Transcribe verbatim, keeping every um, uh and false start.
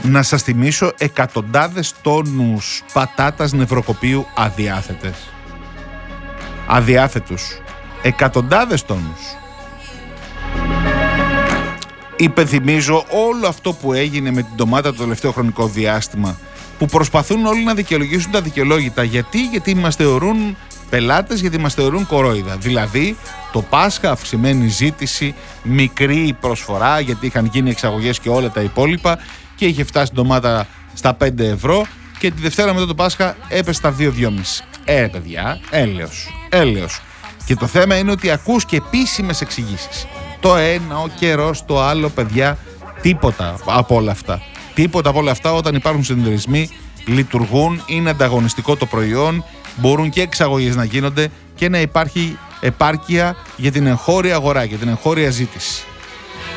Να σας θυμίσω εκατοντάδες τόνους πατάτας νευροκοπίου αδιάθετες. Αδιάθετους. Εκατοντάδες τόνους. Υπενθυμίζω όλο αυτό που έγινε με την ντομάτα το τελευταίο χρονικό διάστημα, που προσπαθούν όλοι να δικαιολογήσουν τα δικαιολόγητα. Γιατί, γιατί μας θεωρούν πελάτες, γιατί μας θεωρούν κορόιδα. Δηλαδή, το Πάσχα, αυξημένη ζήτηση, μικρή προσφορά, γιατί είχαν γίνει εξαγωγές και όλα τα υπόλοιπα, και είχε φτάσει η ντομάτα στα πέντε ευρώ, και τη Δευτέρα μετά το Πάσχα έπεσε στα δύο κόμμα πέντε. Ε, παιδιά, έλεος, έλεος. Και το θέμα είναι ότι ακούς και επίσημες εξηγήσεις. Το ένα, ο καιρός, το άλλο, παιδιά, τίποτα από όλα αυτά. Τίποτα από όλα αυτά όταν υπάρχουν συνεταιρισμοί, λειτουργούν, είναι ανταγωνιστικό το προϊόν, μπορούν και εξαγωγές να γίνονται και να υπάρχει επάρκεια για την εγχώρια αγορά, για την εγχώρια ζήτηση.